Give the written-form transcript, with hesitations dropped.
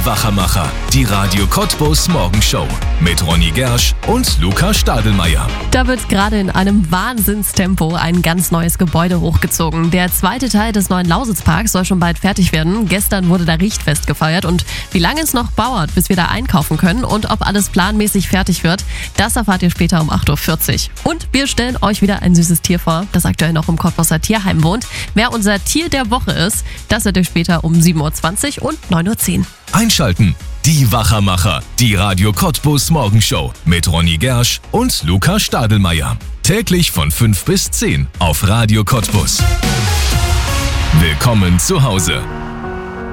Die Wachermacher, die Radio Cottbus Morgenshow mit Ronny Gersch und Luca Stadelmeier. Da wird gerade in einem Wahnsinnstempo ein ganz neues Gebäude hochgezogen. Der zweite Teil des neuen Lausitzparks soll schon bald fertig werden. Gestern wurde da Richtfest gefeiert und wie lange es noch dauert, bis wir da einkaufen können und ob alles planmäßig fertig wird, das erfahrt ihr später um 8.40 Uhr. Und wir stellen euch wieder ein süßes Tier vor, das aktuell noch im Cottbuser Tierheim wohnt. Wer unser Tier der Woche ist, das seht ihr später um 7.20 Uhr und 9.10 Uhr. Einschalten. Die Wachermacher, die Radio Cottbus Morgenshow mit Ronny Gersch und Luca Stadelmeier. Täglich von 5 bis 10 auf Radio Cottbus. Willkommen zu Hause.